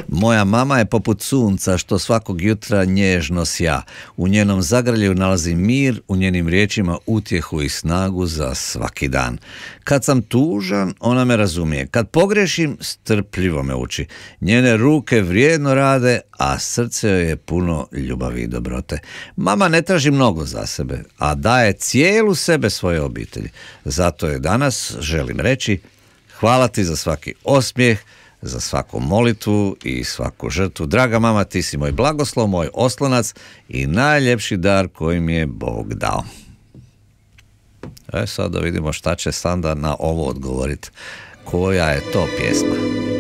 Moja mama je poput sunca što svakog jutra nježno sja. U njenom zagrlju nalazim mir, u njenim riječima utjehu i snagu za svaki dan. Kad sam tužan, ona me razumije. Kad pogrešim, strpljivo me uči. Njene ruke vrijedno rade, a srce joj je puno ljubavi i dobrote. Mama ne traži mnogo za sebe, a daje cijelu sebe svoje obitelji. Zato je danas želim reći: hvala ti za svaki osmijeh, za svaku molitvu i svaku žrtvu. Draga mama, ti si moj blagoslov, moj oslonac i najljepši dar koji mi je Bog dao. Sad da vidimo šta će Sanda na ovo odgovoriti. Koja je to pjesma?